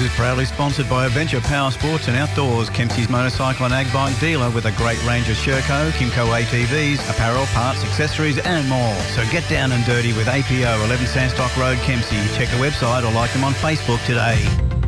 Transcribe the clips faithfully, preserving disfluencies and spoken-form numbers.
is proudly sponsored by Adventure Power Sports and Outdoors, Kempsey's motorcycle and ag bike dealer with a great range of Sherco, Kimco A T Vs, apparel, parts, accessories and more. So get down and dirty with A P O, eleven Sandstock Road, Kempsey. Check the website or like them on Facebook today.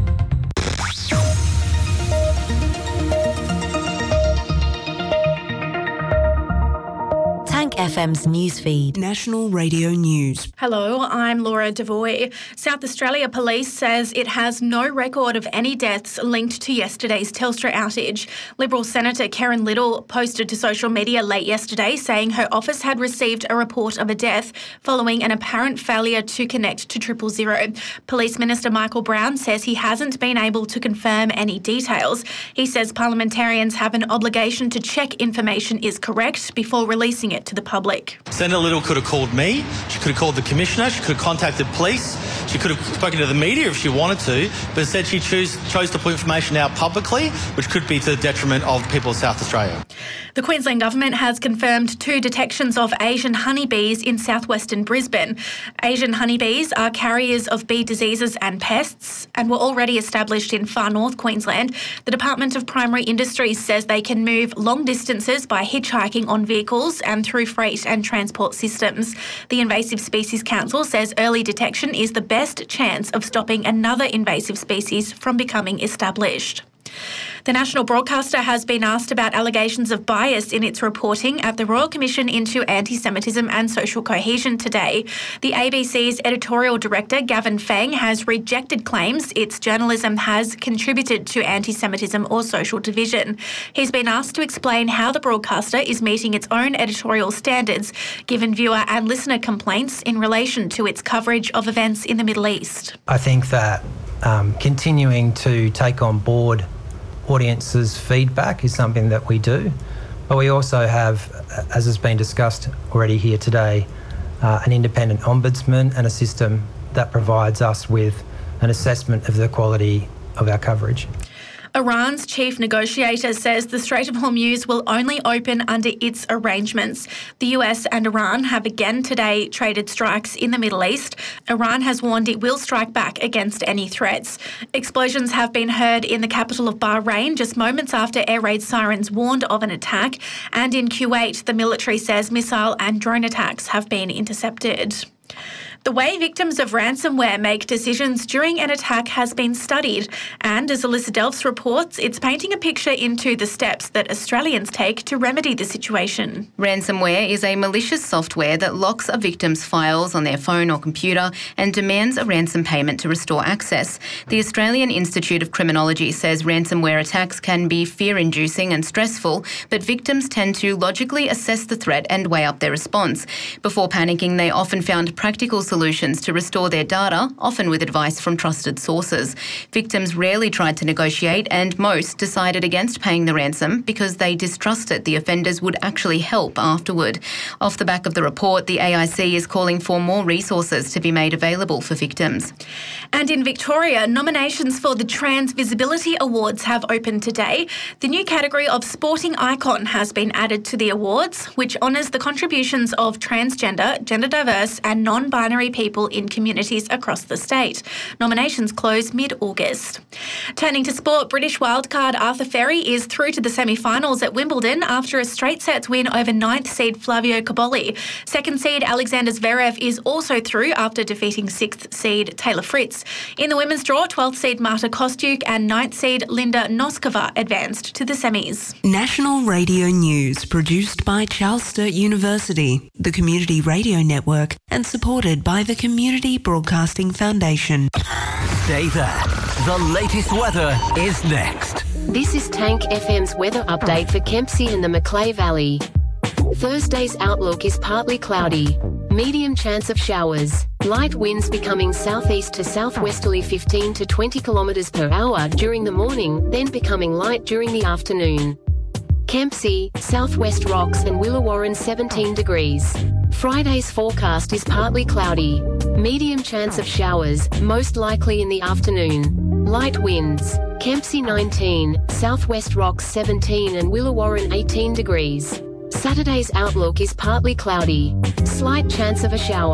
F M's newsfeed. National Radio News. Hello, I'm Laura Devoy. South Australia Police says it has no record of any deaths linked to yesterday's Telstra outage. Liberal Senator Karen Little posted to social media late yesterday saying her office had received a report of a death following an apparent failure to connect to triple zero. Police Minister Michael Brown says he hasn't been able to confirm any details. He says parliamentarians have an obligation to check information is correct before releasing it to the public. Senator Little could have called me, she could have called the Commissioner, she could have contacted police, she could have spoken to the media if she wanted to, but instead she chose, chose to put information out publicly, which could be to the detriment of the people of South Australia. The Queensland Government has confirmed two detections of Asian honeybees in southwestern Brisbane. Asian honeybees are carriers of bee diseases and pests and were already established in far north Queensland. The Department of Primary Industries says they can move long distances by hitchhiking on vehicles and through freight and transport systems. The Invasive Species Council says early detection is the best chance of stopping another invasive species from becoming established. The national broadcaster has been asked about allegations of bias in its reporting at the Royal Commission into Anti-Semitism and Social Cohesion today. The A B C's editorial director, Gavin Feng, has rejected claims its journalism has contributed to anti-Semitism or social division. He's been asked to explain how the broadcaster is meeting its own editorial standards, given viewer and listener complaints in relation to its coverage of events in the Middle East. I think that um, continuing to take on board audiences' feedback is something that we do, but we also have, as has been discussed already here today, uh, an independent ombudsman and a system that provides us with an assessment of the quality of our coverage. Iran's chief negotiator says the Strait of Hormuz will only open under its arrangements. The U S and Iran have again today traded strikes in the Middle East. Iran has warned it will strike back against any threats. Explosions have been heard in the capital of Bahrain just moments after air raid sirens warned of an attack. And in Kuwait, the military says missile and drone attacks have been intercepted. The way victims of ransomware make decisions during an attack has been studied, and as Alyssa Delphs reports, it's painting a picture into the steps that Australians take to remedy the situation. Ransomware is a malicious software that locks a victim's files on their phone or computer and demands a ransom payment to restore access. The Australian Institute of Criminology says ransomware attacks can be fear-inducing and stressful, but victims tend to logically assess the threat and weigh up their response. Before panicking, they often found practical solutions to restore their data, often with advice from trusted sources. Victims rarely tried to negotiate, and most decided against paying the ransom because they distrusted the offenders would actually help afterward. Off the back of the report, the A I C is calling for more resources to be made available for victims. And in Victoria, nominations for the Trans Visibility Awards have opened today. The new category of Sporting Icon has been added to the awards, which honours the contributions of transgender, gender diverse and non-binary people in communities across the state. Nominations close mid-August. Turning to sport, British wildcard Arthur Ferry is through to the semi-finals at Wimbledon after a straight sets win over ninth seed Flavio Cobolli. Second seed Alexander Zverev is also through after defeating sixth seed Taylor Fritz. In the women's draw, twelfth seed Marta Kostyuk and ninth seed Linda Noskova advanced to the semis. National Radio News, produced by Charles Sturt University, the Community Radio Network, and supported by the Community Broadcasting Foundation. Stay there. The latest weather is next. This is Tank F M's weather update for Kempsey and the Macleay Valley. Thursday's outlook is partly cloudy. Medium chance of showers. Light winds becoming southeast to southwesterly fifteen to twenty kilometres per hour during the morning, then becoming light during the afternoon. Kempsey, Southwest Rocks and Willawarrin seventeen degrees. Friday's forecast is partly cloudy. Medium chance of showers, most likely in the afternoon. Light winds. Kempsey nineteen, Southwest Rocks seventeen and Willawarrin eighteen degrees. Saturday's outlook is partly cloudy. Slight chance of a shower.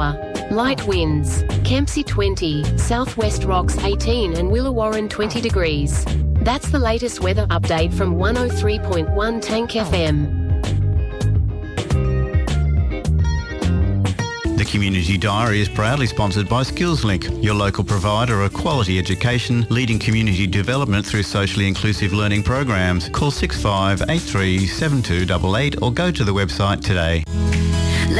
Light winds. Kempsey twenty, Southwest Rocks eighteen and Willawarren twenty degrees. That's the latest weather update from one oh three point one Tank F M. The Community Diary is proudly sponsored by SkillsLink, your local provider of quality education, leading community development through socially inclusive learning programs. Call six five eight three seven two eight eight or go to the website today.